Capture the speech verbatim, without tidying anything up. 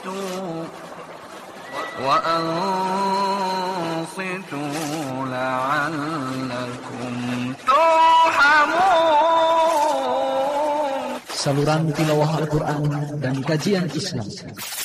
وأنصتوا لعلكم ترحمون. Saluran tilawah Al-Quran dan kajian Islam